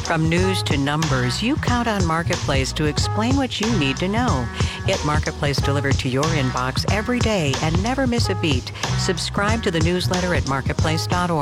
From news to numbers, you count on Marketplace to explain what you need to know. Get Marketplace delivered to your inbox every day and never miss a beat. Subscribe to the newsletter at marketplace.org.